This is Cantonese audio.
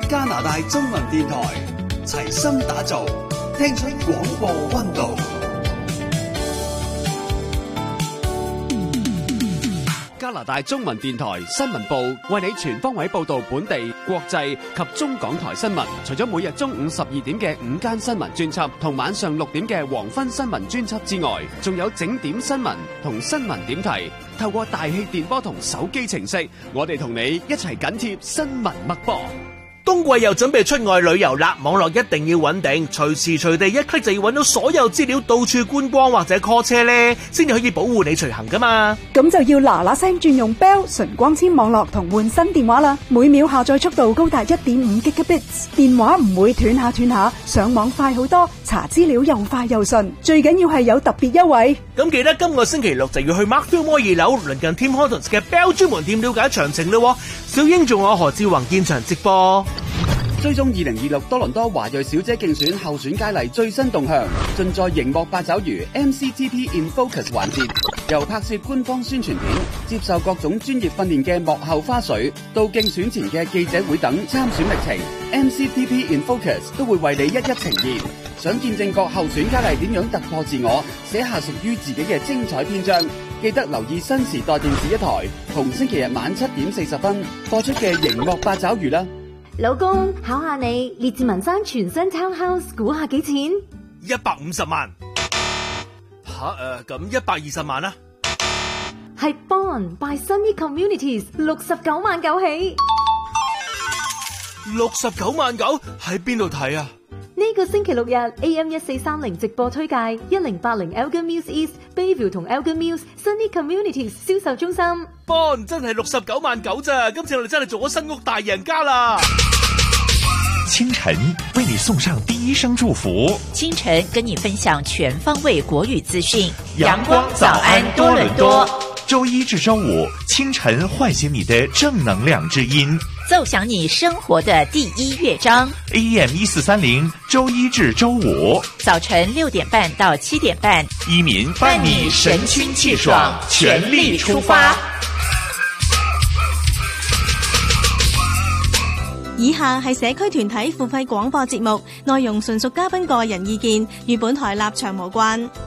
加拿大中文電台，齊心打造，聽出廣播溫度。加拿大中文電台新聞部為你全方位報道本地、國際及中港台新聞。除咗每日中午12點嘅午間新聞專輯同晚上6點嘅黃昏新聞專輯之外，仲有整點新聞同新聞點題。透過大氣電波同手機程式，我哋同你一齊緊貼新聞脈搏。 冬季又準備出外旅遊啦，網絡一定要穩定，隨時隨地一 click 就要揾到所有資料，到處觀光或者 call 車呢，先至可以保護你隨行噶嘛。 咁就要嗱嗱聲轉用 Bell 純光纖網絡同換新電話啦，每秒下載速度高達 1.5 Gigabits， 電話唔會斷下，上網快好多，查資料又快又順，最緊要係有特別優惠。 咁記得今個星期六就要去 Mark Fillmore 2樓鄰近 Tim Hortons 嘅 Bell 專門店了解詳情咯。小英仲有何志宏現場直播。 追蹤2026多倫多華裔小姐競選候選佳麗最新動向，盡在熒幕八爪魚 MCTP in Focus 環節，由拍攝官方宣傳片、接受各種專業訓練嘅幕後花絮，到競選前嘅記者會等參選歷程 ，MCTP in Focus 都會為你一一呈現。想見證各候選佳麗點樣突破自我，寫下屬於自己嘅精彩篇章，記得留意新時代電視一台，同星期日晚7點40分播出嘅熒幕八爪魚啦。 老公，考下你，列治文山全新 townhouse 估下幾錢 ？150萬。咁120萬啦。 係 Bond by Sunny Communities 69萬9起。 69萬9喺邊度睇啊？ 呢個星期六日 AM1430 直播推介1080 Elgin Mills East Bayview 同 Elgin Mills Sunny Communities 銷售中心。 Bond 真係69萬9咋，今次我哋真係做咗新屋大贏家啦！ 清晨為你送上第一聲祝福， 清晨跟你分享全方位國語資訊， 陽光早安多倫多，周一至周五清晨喚醒你的正能量之音， 奏響你生活的第一樂章。 AM1430周一至周五早晨6點半到7點半， 依民伴你神清氣爽，全力出發。 以下係社區團體付費廣播節目，內容純屬嘉賓個人意見，與本台立場無關。